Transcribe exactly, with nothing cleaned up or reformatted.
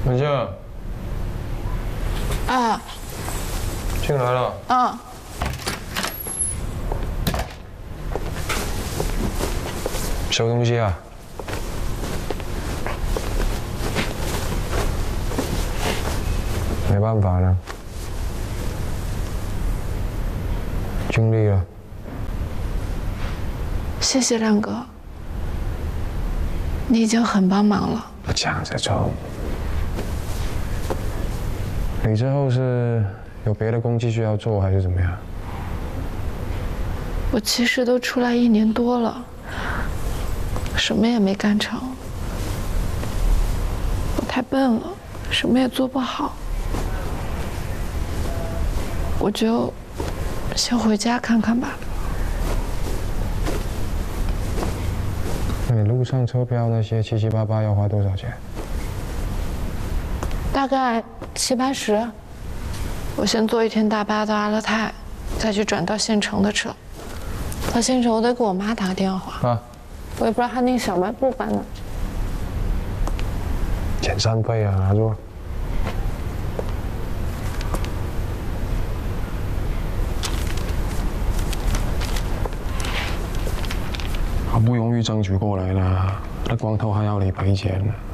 文静。 啊。 进来了。 嗯。 收东西啊。没办法了，尽力了。 谢谢亮哥，你已经很帮忙了。 不讲这种。你之后是有别的工继续要做，还是怎么样？ 我其实都出来一年多了，什么也没干成。我太笨了，什么也做不好。我就先回家看看吧。 那你路上车票那些七七八八要花多少钱？ 大概七八十。我先坐一天大巴到阿勒泰，再去转到县城的车。到县城我得给我妈打个电话。 啊。 我也不知道她那个小卖部搬哪。 遣散费啊，拿住。好不容易争取过来了，那光头还要你赔钱。